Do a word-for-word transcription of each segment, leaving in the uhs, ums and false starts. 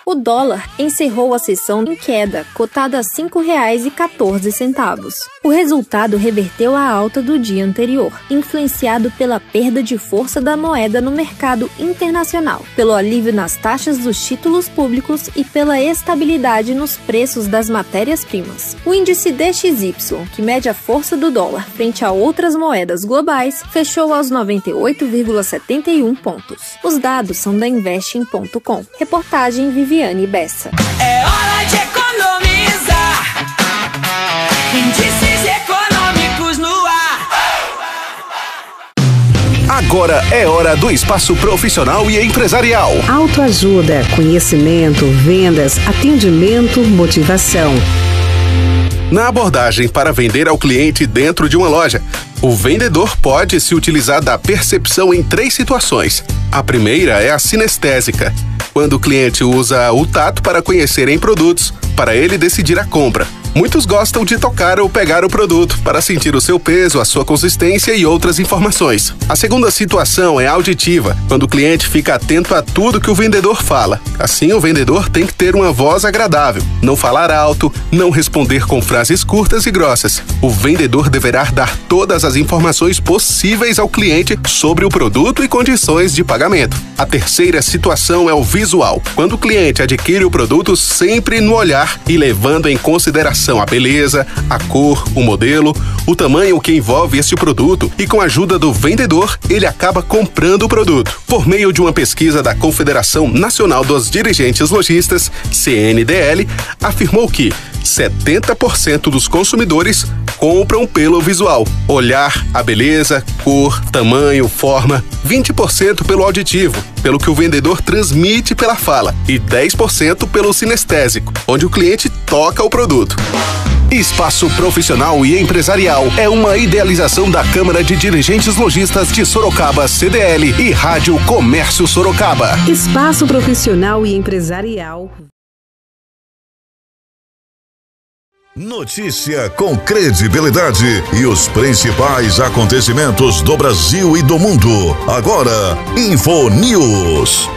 O dólar encerrou a sessão em queda, cotada a cinco reais e quatorze centavos. O resultado reverteu a alta do dia anterior, influenciado pela perda de força da moeda no mercado internacional, pelo alívio nas taxas dos títulos públicos e pela estabilidade nos preços das matérias-primas. O índice D X Y, que mede a força do dólar frente a outras moedas globais, fechou aos noventa e oito vírgula setenta e um pontos. Os dados são da investing ponto com. Reportagem Viviane Bessa. É hora de economizar. Índices econômicos no ar. Agora é hora do espaço profissional e empresarial. Autoajuda, conhecimento, vendas, atendimento, motivação. Na abordagem para vender ao cliente dentro de uma loja, o vendedor pode se utilizar da percepção em três situações. A primeira é a sinestésica, quando o cliente usa o tato para conhecer em produtos, para ele decidir a compra. Muitos gostam de tocar ou pegar o produto para sentir o seu peso, a sua consistência e outras informações. A segunda situação é auditiva, quando o cliente fica atento a tudo que o vendedor fala. Assim, o vendedor tem que ter uma voz agradável, não falar alto, não responder com frases curtas e grossas. O vendedor deverá dar todas as informações possíveis ao cliente sobre o produto e condições de pagamento. A terceira situação é o visual, quando o cliente adquire o produto sempre no olhar e levando em consideração a beleza, a cor, o modelo, o tamanho que envolve este produto e com a ajuda do vendedor, ele acaba comprando o produto. Por meio de uma pesquisa da Confederação Nacional dos Dirigentes Lojistas, C N D L, afirmou que setenta por cento dos consumidores compram pelo visual. Olhar a beleza, cor, tamanho, forma. vinte por cento pelo auditivo, pelo que o vendedor transmite pela fala. E dez por cento pelo sinestésico, onde o cliente toca o produto. Espaço Profissional e Empresarial é uma idealização da Câmara de Dirigentes Lojistas de Sorocaba, C D L, e Rádio Comércio Sorocaba. Espaço Profissional e Empresarial. Notícia com credibilidade e os principais acontecimentos do Brasil e do mundo. Agora, InfoNews.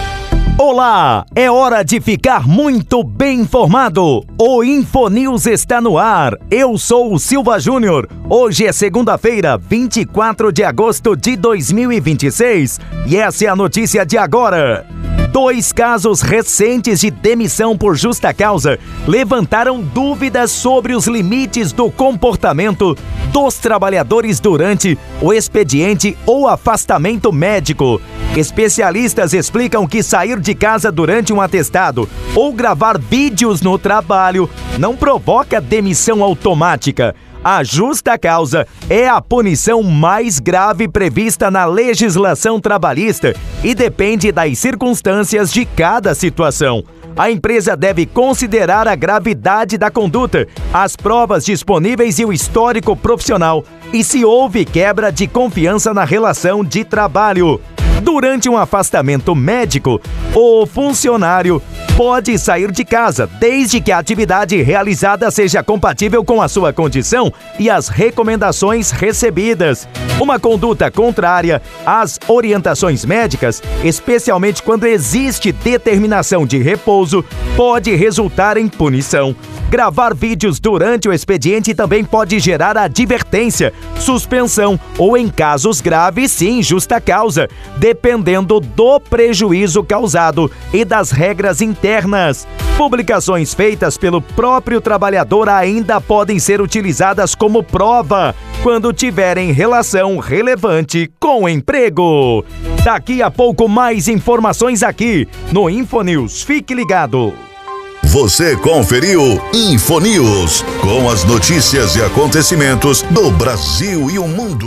Olá, é hora de ficar muito bem informado. O InfoNews está no ar. Eu sou o Silva Júnior. Hoje é segunda-feira, vinte e quatro de agosto de dois mil e vinte e seis. E essa é a notícia de agora. Dois casos recentes de demissão por justa causa levantaram dúvidas sobre os limites do comportamento dos trabalhadores durante o expediente ou afastamento médico. Especialistas explicam que sair de casa durante um atestado ou gravar vídeos no trabalho não provoca demissão automática. A justa causa é a punição mais grave prevista na legislação trabalhista e depende das circunstâncias de cada situação. A empresa deve considerar a gravidade da conduta, as provas disponíveis e o histórico profissional, e se houve quebra de confiança na relação de trabalho. Durante um afastamento médico, o funcionário pode sair de casa, desde que a atividade realizada seja compatível com a sua condição e as recomendações recebidas. Uma conduta contrária às orientações médicas, especialmente quando existe determinação de repouso, pode resultar em punição. Gravar vídeos durante o expediente também pode gerar advertência, suspensão ou, em casos graves, sim, justa causa, dependendo do prejuízo causado e das regras internas. Publicações feitas pelo próprio trabalhador ainda podem ser utilizadas como prova quando tiverem relação relevante com o emprego. Daqui a pouco mais informações aqui no InfoNews. Fique ligado. Você conferiu InfoNews, com as notícias e acontecimentos do Brasil e o mundo.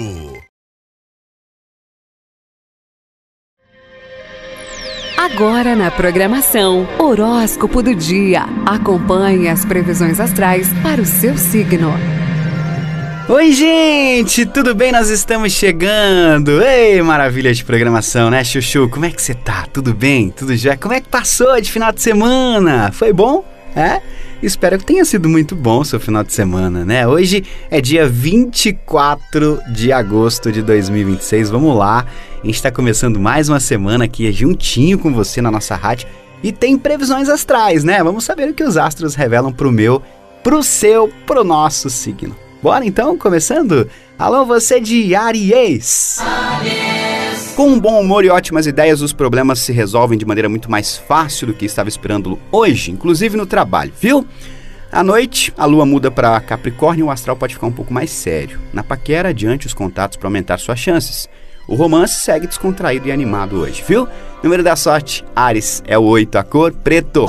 Agora na programação, horóscopo do dia. Acompanhe as previsões astrais para o seu signo. Oi, gente, tudo bem? Nós estamos chegando. Ei, maravilha de programação, né, Chuchu? Como é que você tá? Tudo bem? Tudo já? Como é que passou de final de semana? Foi bom? É? Espero que tenha sido muito bom o seu final de semana, né? Hoje é dia vinte e quatro de agosto de dois mil e vinte e seis. Vamos lá. A gente está começando mais uma semana aqui juntinho com você na nossa rádio. E tem previsões astrais, né? Vamos saber o que os astros revelam pro meu, pro seu, pro nosso signo. Bora então, começando? Alô, você de Áries! Áries! Com um bom humor e ótimas ideias, os problemas se resolvem de maneira muito mais fácil do que estava esperando hoje, inclusive no trabalho, viu? À noite, a lua muda para Capricórnio e o astral pode ficar um pouco mais sério. Na paquera, adiante os contatos para aumentar suas chances. O romance segue descontraído e animado hoje, viu? Número da sorte, Áries, é o oito, a cor preto.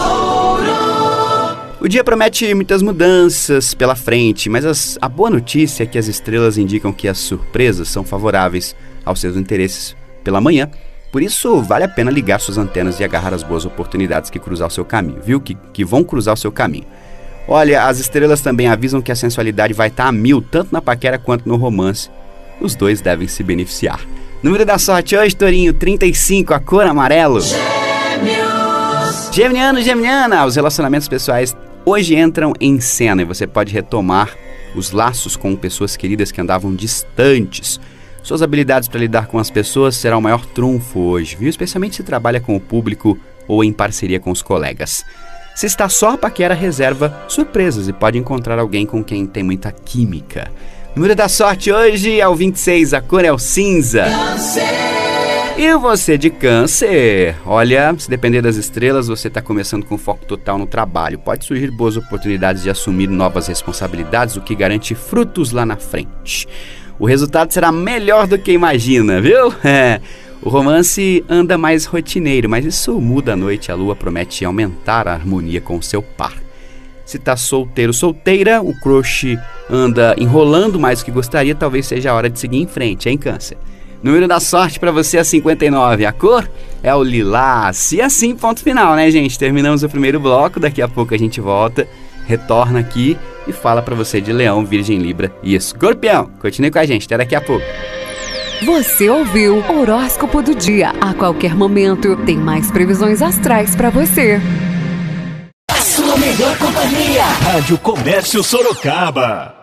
O dia promete muitas mudanças pela frente, mas as, a boa notícia é que as estrelas indicam que as surpresas são favoráveis aos seus interesses pela manhã. Por isso, vale a pena ligar suas antenas e agarrar as boas oportunidades que cruzar o seu caminho, viu? Que, que vão cruzar o seu caminho. Olha, as estrelas também avisam que a sensualidade vai estar a mil, tanto na paquera quanto no romance. Os dois devem se beneficiar. Número da sorte hoje, Tourinho, trinta e cinco, a cor amarelo. Gêmeos! Geminiano, Geminiana, os relacionamentos pessoais hoje entram em cena e você pode retomar os laços com pessoas queridas que andavam distantes. Suas habilidades para lidar com as pessoas serão o maior trunfo hoje, viu? Especialmente se trabalha com o público ou em parceria com os colegas. Se está só, a paquera reserva surpresas e pode encontrar alguém com quem tem muita química. Número da sorte hoje é o vinte e seis, a cor é o cinza. Câncer. E você de Câncer? Olha, se depender das estrelas, você está começando com foco total no trabalho. Pode surgir boas oportunidades de assumir novas responsabilidades, o que garante frutos lá na frente. O resultado será melhor do que imagina, viu? É. O romance anda mais rotineiro, mas isso muda à noite. A lua promete aumentar a harmonia com o seu par. Se tá solteiro, solteira, o crush anda enrolando mais do que gostaria, talvez seja a hora de seguir em frente, hein, Câncer? Número da sorte pra você é cinquenta e nove, a cor é o lilás. E assim, ponto final, né, gente? Terminamos o primeiro bloco, daqui a pouco a gente volta, retorna aqui e fala pra você de Leão, Virgem, Libra e Escorpião. Continue com a gente, até daqui a pouco. Você ouviu Horóscopo do Dia. A qualquer momento tem mais previsões astrais pra você. A sua melhor companhia. Rádio Comércio Sorocaba.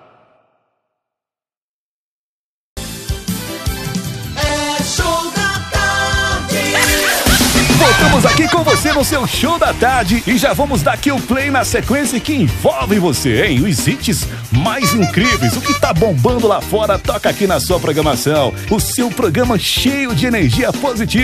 É show da tarde. Voltamos aqui com você no seu Show da Tarde e já vamos dar aqui o play na sequência que envolve você, hein? Os hits mais incríveis, o que tá bombando lá fora, toca aqui na sua programação. O seu programa cheio de energia positiva.